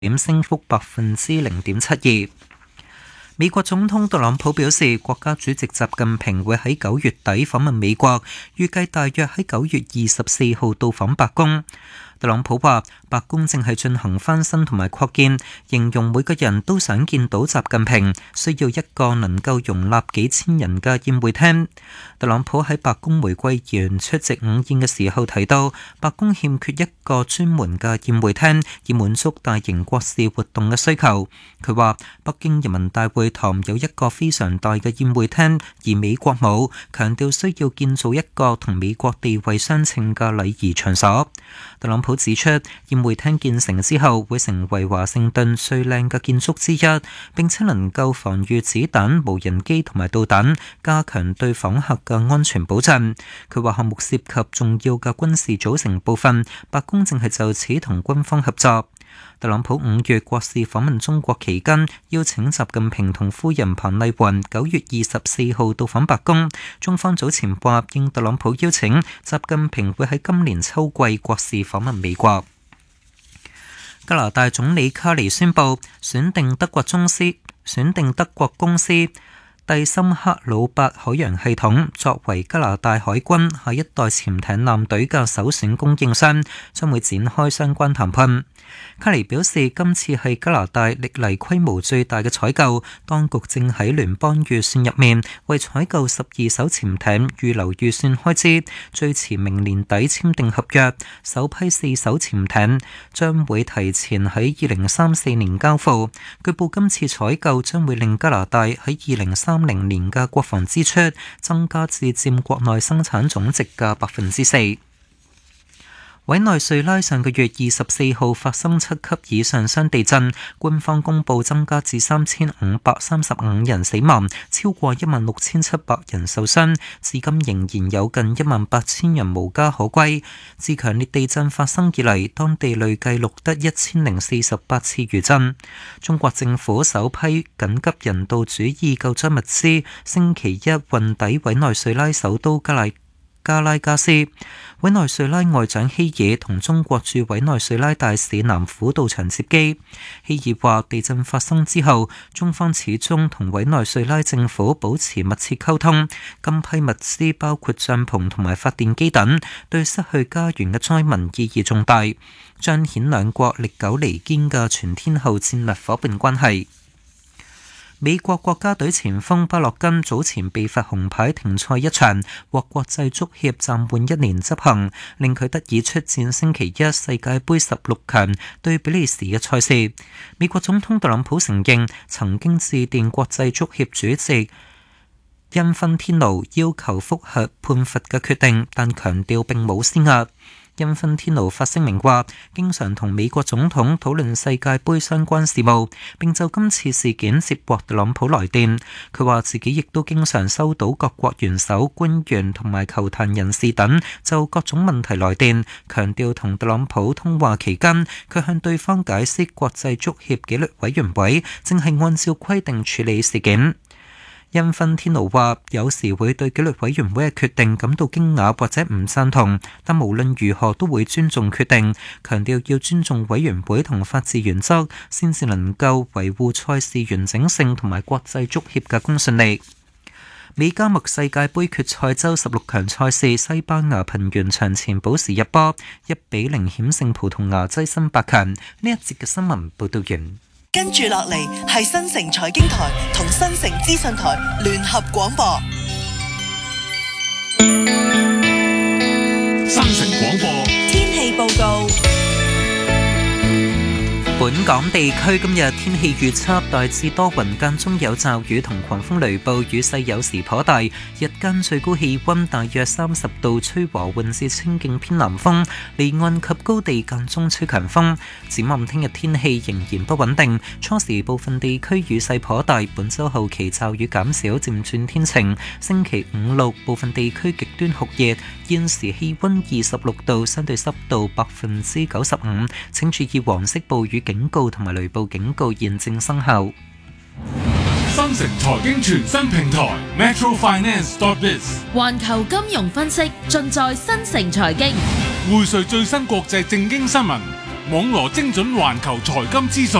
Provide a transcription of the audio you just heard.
點升幅0.72%。美國總統特朗普表示，國家主席習近平會喺9月底訪問美國，預計大約喺9月24號到訪白宮。特朗普話：白宮正係進行翻新同埋擴建，形容每個人都想見到習近平，需要一個能夠容納幾千人嘅宴會廳。特朗普喺白宮玫瑰園出席午宴嘅時候提到，白宮欠缺一個專門嘅宴會廳，以滿足大型國事活動嘅需求。佢話：北京人民大會堂有一個非常大嘅宴會廳，而美國冇，強調需要建造一個同美國地位相稱嘅禮儀場所。特朗普指出，宴會廳建成之後會成為華盛頓最靚嘅建築之一，並且能夠防禦子彈、無人機同埋導彈，加強對訪客嘅安全保障。佢話項目涉及重要嘅軍事組成部分，白宮正係就此同軍方合作。特朗普5月國事訪問中國期間，邀請習近平同夫人彭麗雲9月24號到訪白宮。中方早前話，應特朗普邀請，習近平會喺今年秋季國事訪問美國。加拿大總理卡尼宣布選定德國公司蒂森克魯伯海洋系統作為加拿大海軍下一代潛艇艦隊嘅首選供應商，將會展開相關談判。卡尼表示，今次係加拿大歷嚟規模最大嘅採購，當局正喺聯邦預算入面為採購12艘潛艇預留預算開支，最遲明年底簽訂合約。首批4艘潛艇將會提前喺2034年交付。據報今次採購將會令加拿大喺2030年嘅國防支出增加至佔國內生產總值嘅4%。委內瑞拉上個月24號發生7級以上雙地震，官方公佈增加至3535人死亡，超過16700人受傷，至今仍然有近18000人無家可歸。自強烈地震發生以嚟，當地累計錄得1048次餘震。中國政府首批緊急人道主義救災物資星期一運抵委內瑞拉首都加拉加斯。委內瑞拉外長希爾同中國駐委內瑞拉大使南虎到場接機。希爾話，地震發生之後，中方始終同委內瑞拉政府保持密切溝通。今批物資包括帳篷同埋發電機等，對失去家園嘅災民意義重大，彰顯兩國歷久彌堅嘅全天候戰略夥伴關係。美國國家隊前鋒巴洛根早前被罰紅牌停賽一場，獲國際足協暫緩1年執行，令佢得以出戰星期一世界盃16強對比利時嘅賽事。美國總統特朗普承認曾經致電國際足協主席因芬天奴要求覆核判罰嘅決定，但強調並冇施壓。因芬天奴發聲明話，經常同美國總統討論世界盃相關事務，並就今次事件接獲特朗普來電。佢話自己亦都經常收到各國元首、官員同埋球壇人士等就各種問題來電，強調同特朗普通話期間，佢向對方解釋國際足協紀律委員會正係按照規定處理事件。因芬天奴話：有時會對紀律委員會嘅決定感到驚訝或者唔贊同，但無論如何都會尊重決定，強調要尊重委員會同法治原則，先至能夠維護賽事完整性同埋國際足協嘅公信力。美加墨世界盃決賽周16強賽事，西班牙憑完場前補時入波1-0險勝葡萄牙，躋身8強。呢一節嘅新聞報道完。 跟住落嚟係新城財經台同新城資訊台聯合廣播。 新城廣播天氣報告。 本港地區今日天氣預測大致多雲，間中有驟雨同狂風雷暴，雨勢有時頗大。日間最高氣溫大約30度，吹和緩至清勁偏南風，離岸及高地間中吹強風。展望聽日天氣仍然不穩定，初時部分地區雨勢頗大，本週後期驟雨減少，漸轉天晴。星期5、6部分地區極端酷熱，現時氣溫26度，相對濕度95%，請注意黃色暴雨警告同埋雷暴警告現正生效。 新城財經全新平台 metrofinance.biz， 環球金融分析盡在新城財經， 匯萃最新國際政經新聞， 網羅精準環球財金資訊。